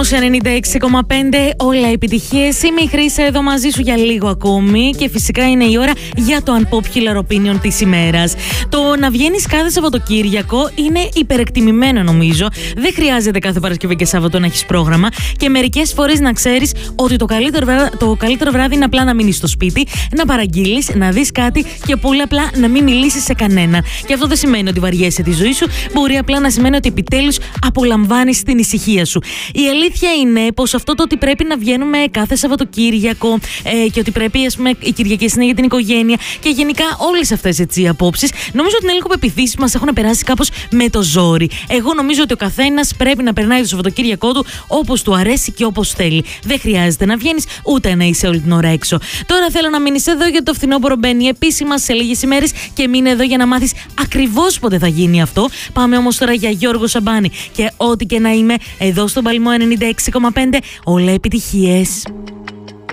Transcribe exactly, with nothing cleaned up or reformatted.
Παλμός ενενήντα έξι κόμμα πέντε, όλα επιτυχίες. Είμαι η Χρύσα εδώ μαζί σου για λίγο ακόμη και φυσικά είναι η ώρα για το unpopular opinion της ημέρας. Το να βγαίνεις κάθε Σαββατοκύριακο είναι υπερεκτιμημένο νομίζω. Δεν χρειάζεται κάθε Παρασκευή και Σάββατο να έχεις πρόγραμμα και μερικές φορές να ξέρεις ότι το καλύτερο, βράδυ, το καλύτερο βράδυ είναι απλά να μείνεις στο σπίτι, να παραγγείλεις, να δεις κάτι και πολύ απλά να μην μιλήσεις σε κανέναν. Και αυτό δεν σημαίνει ότι βαριέσαι τη ζωή σου, μπορεί απλά να σημαίνει ότι επιτέλους απολαμβάνεις την ησυχία σου. Η αλήθεια είναι πως αυτό το ότι πρέπει να βγαίνουμε κάθε Σαββατοκύριακο ε, και ότι πρέπει, ας πούμε, οι Κυριακές είναι για την οικογένεια και γενικά όλες αυτές έτσι οι απόψεις, νομίζω ότι είναι λίγο πεποιθήσεις μας έχουν περάσει κάπως με το ζόρι. Εγώ νομίζω ότι ο καθένας πρέπει να περνάει το Σαββατοκύριακό του όπως του αρέσει και όπως θέλει. Δεν χρειάζεται να βγαίνεις ούτε να είσαι όλη την ώρα έξω. Τώρα θέλω να μείνεις εδώ γιατί το φθινόπωρο μπαίνει επίσημα σε λίγες ημέρες και μείνε εδώ για να μάθεις ακριβώς πότε θα γίνει αυτό. Πάμε όμως τώρα για Γιώργο Σαμπάνη και ό,τι και να είμαι εδώ στον Παλμό ενενήντα έξι κόμμα πέντε, όλα επιτυχίες.